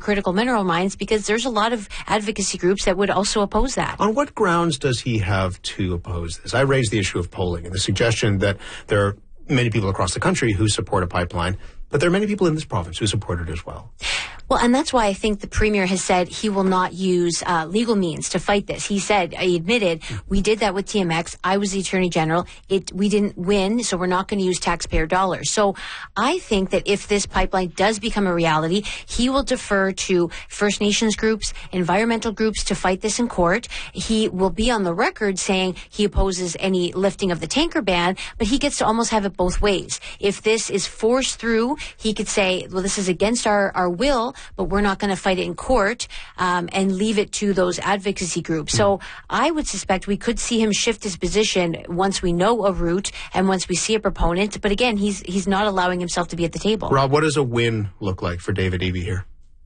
critical mineral mines, because there's a lot of advocacy groups that would also oppose that. On what grounds does he have to oppose this? I raised the issue of polling and the suggestion that there are many people across the country who support a pipeline, but there are many people in this province who support it as well. Well, and that's why I think the Premier has said he will not use legal means to fight this. He admitted, we did that with TMX. I was the Attorney General. We didn't win, so we're not going to use taxpayer dollars. So I think that if this pipeline does become a reality, he will defer to First Nations groups, environmental groups to fight this in court. He will be on the record saying he opposes any lifting of the tanker ban, but he gets to almost have it both ways. If this is forced through, he could say, well, this is against our will, but we're not going to fight it in court, and leave it to those advocacy groups. So I would suspect we could see him shift his position once we know a route and once we see a proponent. But again, he's not allowing himself to be at the table. Rob, what does a win look like for David Eby here?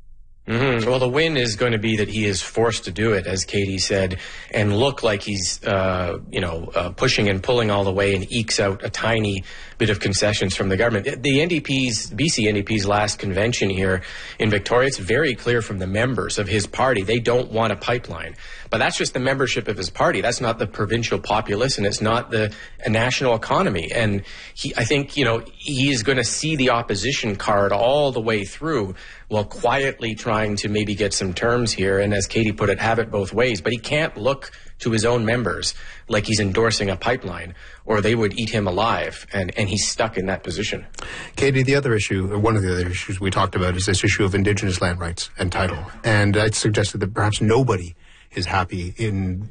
Well, the win is going to be that he is forced to do it, as Katie said, and look like he's, pushing and pulling all the way and ekes out a tiny bit of concessions from the government. The BC NDP's last convention here in Victoria, it's very clear from the members of his party, they don't want a pipeline. But that's just the membership of his party. That's not the provincial populace, and it's not a national economy. And I think, he is going to see the opposition card all the way through, while quietly trying to maybe get some terms here, and as Katie put it, have it both ways. But he can't look to his own members like he's endorsing a pipeline, or they would eat him alive, and he's stuck in that position. Katie, the other issue, or one of the other issues we talked about, is this issue of Indigenous land rights and title. And I suggested that perhaps nobody is happy in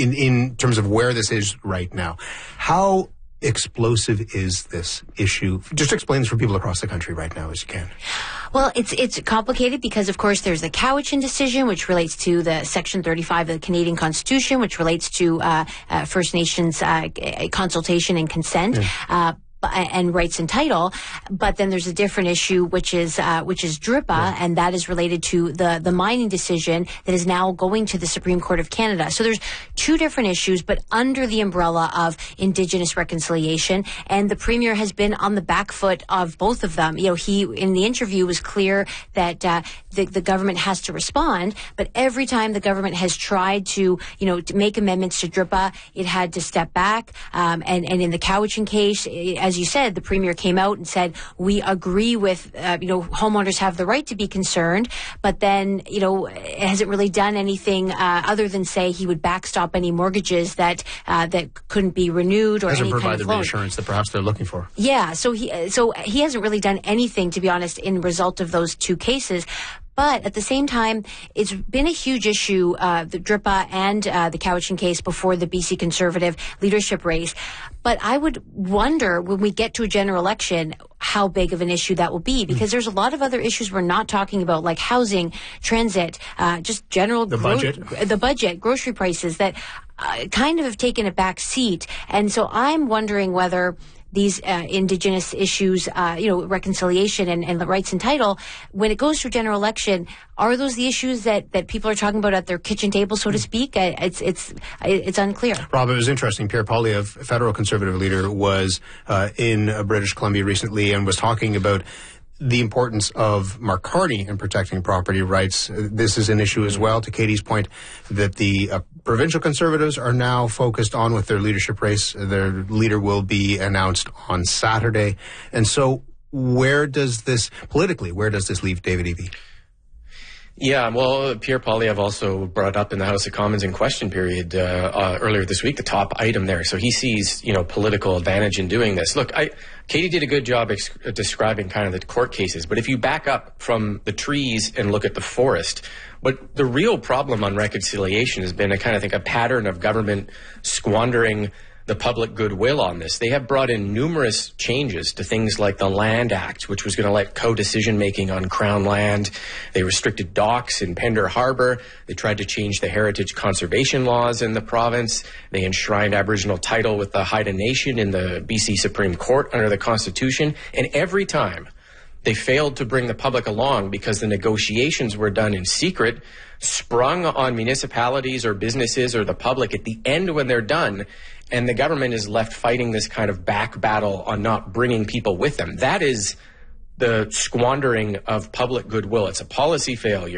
terms of where this is right now. How explosive is this issue? Just explain this for people across the country right now as you can. Well, it's complicated because, of course, there's the Cowichan decision, which relates to the Section 35 of the Canadian Constitution, which relates to First Nations consultation and consent. Yeah. And rights and title, but then there's a different issue, which is DRIPA, and that is related to the mining decision that is now going to the Supreme Court of Canada. So there's two different issues, but under the umbrella of Indigenous reconciliation, and the Premier has been on the back foot of both of them. He in the interview was clear that the government has to respond, but every time the government has tried to make amendments to DRIPA, it had to step back. And in the Cowichan case, as you said, the Premier came out and said, we agree with, homeowners have the right to be concerned, but then, hasn't really done anything other than say he would backstop any mortgages that couldn't be renewed or any kind of loan. Hasn't provided the reassurance that perhaps they're looking for. Yeah, so he hasn't really done anything, to be honest, in result of those two cases. But at the same time, it's been a huge issue, the DRIPA and the Cowichan case before the BC Conservative leadership race. But I would wonder, when we get to a general election, how big of an issue that will be, because there's a lot of other issues we're not talking about, like housing, transit, just general the budget, grocery prices that kind of have taken a back seat. And so I'm wondering whether these Indigenous issues, reconciliation and the rights and title, when it goes to a general election, are those the issues that people are talking about at their kitchen table, so to speak? It's unclear. Rob, it was interesting. Pierre Poilievre, a federal Conservative leader, was in British Columbia recently and was talking about the importance of Mark Carney in protecting property rights. This is an issue as well, to Katie's point, that the provincial Conservatives are now focused on with their leadership race. Their leader will be announced on Saturday. And so where does this leave David Eby? Yeah, well, Pierre Poilievre also brought up in the House of Commons in question period earlier this week the top item there. So he sees, political advantage in doing this. Look, Katie did a good job describing kind of the court cases, but if you back up from the trees and look at the forest, but the real problem on reconciliation has been a pattern of government squandering the public goodwill on this. They have brought in numerous changes to things like the Land Act, which was going to let co-decision making on Crown land. They restricted docks in Pender Harbour. They tried to change the heritage conservation laws in the province. They enshrined Aboriginal title with the Haida Nation in the BC Supreme Court under the Constitution. And every time they failed to bring the public along because the negotiations were done in secret, sprung on municipalities or businesses or the public at the end when they're done, and the government is left fighting this kind of back battle on not bringing people with them. That is the squandering of public goodwill. It's a policy failure.